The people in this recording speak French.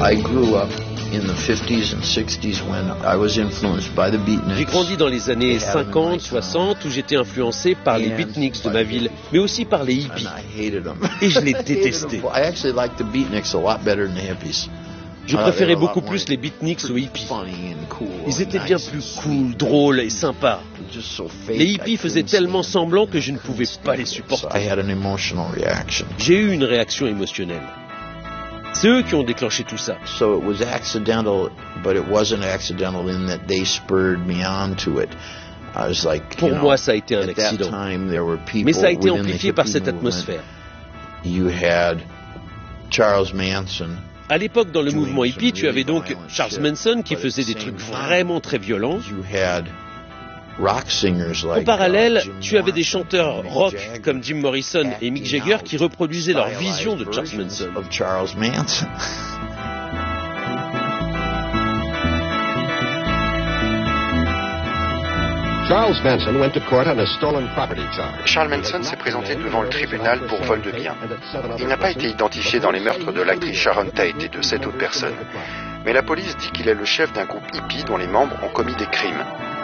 I grew up in the 50s and 60s when I was influenced by the Beatniks. J'ai grandi dans les années 50, 60 où j'étais influencé par les beatniks de ma ville, mais aussi par les hippies. Et je les détestais. I actually liked the Beatniks a lot better than the hippies. Je préférais beaucoup plus les beatniks aux hippies. Ils étaient bien plus cool, drôles et sympas. Les hippies faisaient tellement semblant que je ne pouvais pas les supporter. J'ai eu une réaction émotionnelle. C'est eux qui ont déclenché tout ça. So it was accidental, but it wasn't accidental in that they spurred me on to it. I was like, Pour moi, ça a été un accident. Mais ça a été amplifié par cette atmosphère. You had Charles Manson. À l'époque, dans le mouvement hippie, tu avais donc Charles Manson qui faisait des trucs vraiment très violents. En parallèle, tu avais des chanteurs rock comme Jim Morrison et Mick Jagger qui reproduisaient leur vision de Charles Manson. Charles Manson s'est présenté devant le tribunal pour vol de biens. Il n'a pas été identifié dans les meurtres de l'actrice Sharon Tate et de 7 autres personnes. Mais la police dit qu'il est le chef d'un groupe hippie dont les membres ont commis des crimes.